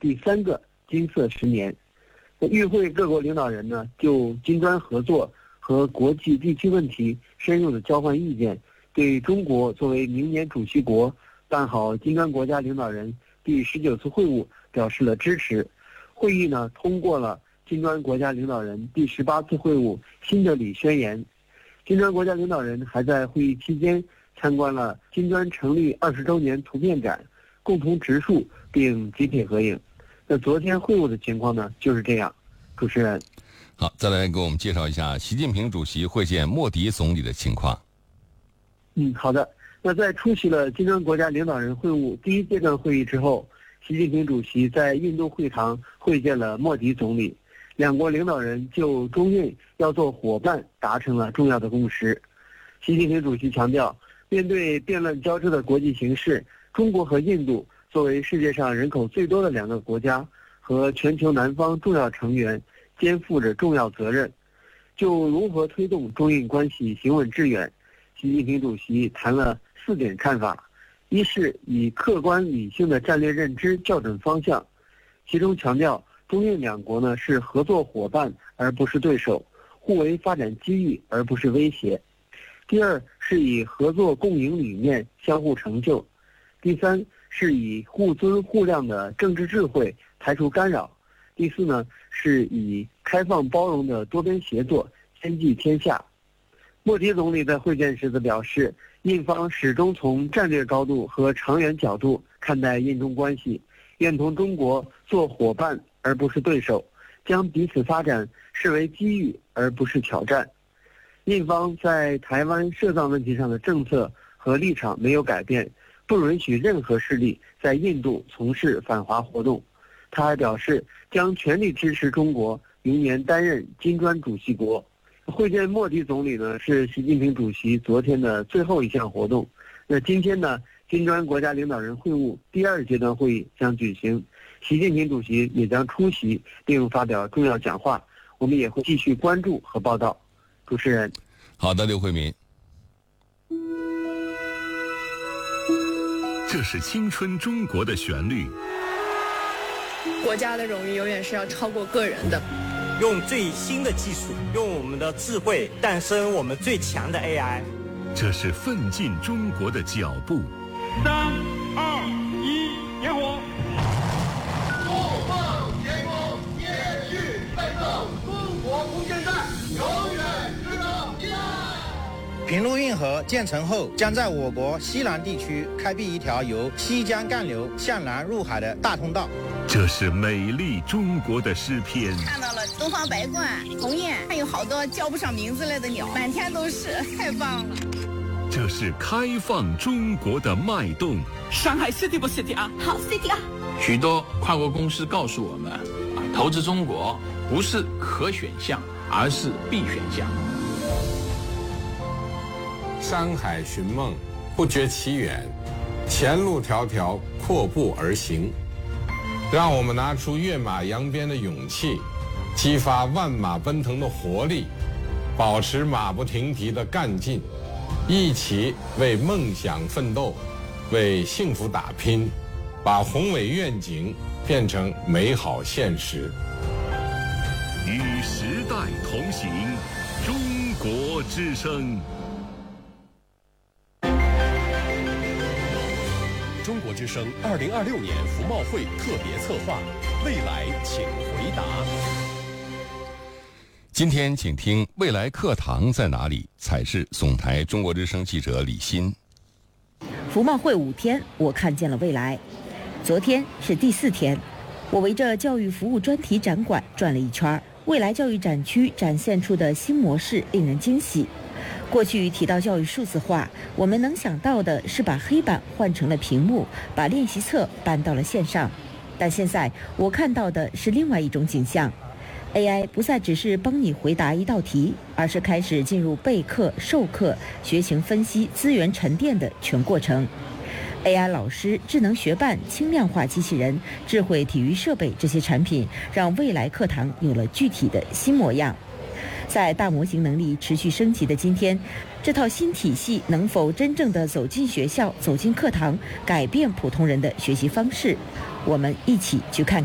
第3个金色10年。与会各国领导人呢，就金砖合作和国际地区问题深入的交换意见，对中国作为明年主席国办好金砖国家领导人第19次会晤表示了支持。会议呢，通过了金砖国家领导人第18次会晤新德里宣言。金砖国家领导人还在会议期间参观了金砖成立20周年图片展，共同植树并集体合影。那昨天会晤的情况呢，就是这样。主持人， 好，再来给我们介绍一下习近平主席会见莫迪总理的情况。 好的。那在出席了金砖国家领导人会晤第1阶段会议之后，习近平主席在印度会堂会见了莫迪总理，两国领导人就中印要做伙伴达成了重要的共识。习近平主席强调，面对变乱交织的国际形势，中国和印度作为世界上人口最多的2个国家和全球南方重要成员，肩负着重要责任。就如何推动中印关系行稳致远，习近平主席谈了4点看法。一是以客观理性的战略认知校准方向，其中强调中印2国呢是合作伙伴而不是对手，互为发展机遇而不是威胁。第二是以合作共赢理念相互成就。第三是以互尊互谅的政治智慧排除干扰。第四呢是以开放包容的多边协作兼济天下。莫迪总理在会见时则表示，印方始终从战略高度和长远角度看待印中关系，愿同中国做伙伴而不是对手，将彼此发展视为机遇而不是挑战。印方在台湾涉藏问题上的政策和立场没有改变，不允许任何势力在印度从事反华活动。他还表示，将全力支持中国明年担任金砖主席国。会见莫迪总理呢，是习近平主席昨天的最后一项活动。那今天呢，金砖国家领导人会晤第2阶段会议将举行，习近平主席也将出席并发表重要讲话，我们也会继续关注和报道。主持人， 好的，刘慧民。 这是青春中国的旋律。 国家的荣誉永远是要超过个人的。 用最新的技术，用我们的智慧诞生我们最强的 AI。 这是奋进中国的脚步。 3、2、1，点火！ 不放前锋，接续奋斗，中国空间站永远值得依赖。 平陆运河建成后，将在我国西南地区开辟一条由西江干流向南入海的大通道。 这是美丽中国的诗篇。 看到了东方白鹳、鸿雁，还有好多叫不上名字来的鸟，满天都是，太棒了。 这是开放中国的脉动。 上海 City 不 City 啊？ 好 City 啊！ 许多跨国公司告诉我们，投资中国不是可选项，而是必选项。 山海寻梦，不觉其远，前路迢迢，阔步而行。让我们拿出跃马扬鞭的勇气，激发万马奔腾的活力，保持马不停蹄的干劲，一起为梦想奋斗，为幸福打拼，把宏伟愿景变成美好现实。 与时代同行，中国之声。 中国之声2026年服贸会特别策划，未来请回答。 今天请听未来课堂在哪里？采视总台中国之声记者李欣。 服贸会5天，我看见了未来。昨天是第4天，我围着教育服务专题展馆转了一圈。未来教育展区展现出的新模式令人惊喜。过去提到教育数字化，我们能想到的是把黑板换成了屏幕，把练习册搬到了线上。但现在我看到的是另外一种景象。AI 不再只是帮你回答一道题，而是开始进入备课、授课、学情分析、资源沉淀的全过程。AI 老师、智能学伴、轻量化机器人、智慧体育设备这些产品，让未来课堂有了具体的新模样。在大模型能力持续升级的今天，这套新体系能否真正的走进学校、走进课堂，改变普通人的学习方式？我们一起去看。